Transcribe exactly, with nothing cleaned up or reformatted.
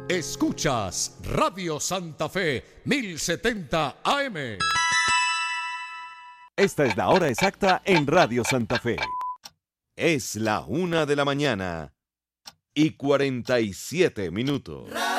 Escuchas Radio Santa Fe mil setenta A M. Esta es la hora exacta en Radio Santa Fe. Es la una de la mañana y cuarenta y siete minutos.